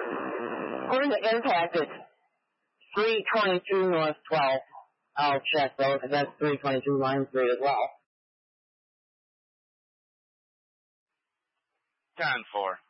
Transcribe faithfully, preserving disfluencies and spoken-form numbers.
According to Impact, it's three twenty-two North twelve. I'll check though, because that's three twenty-two line three as well. ten four.